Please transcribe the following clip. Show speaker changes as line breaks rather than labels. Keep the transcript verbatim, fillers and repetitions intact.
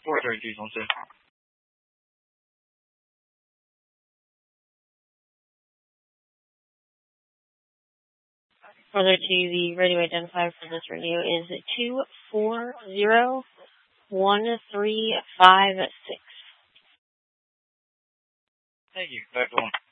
four thirty-two, on set.
Further to the radio identifier for this radio is two four zero one three five six.
Thank you. Back to one.